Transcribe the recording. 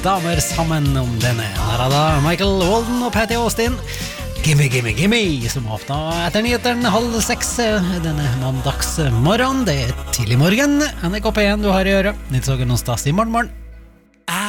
damer sammen om denne. Der er da Michael Walden og Patty Austin. Gimme, gimme, gimme, som åpnet etter nyheteren 5:30 denne mandagsmorgen. Det er tidlig morgen. NRK P1 du har i øret. Nytt så noen stas i morgen.